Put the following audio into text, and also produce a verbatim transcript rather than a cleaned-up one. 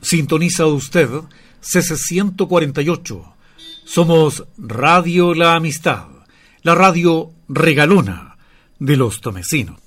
Sintoniza usted C C ciento cuarenta y ocho. Somos Radio La Amistad, la radio regalona de los tomecinos.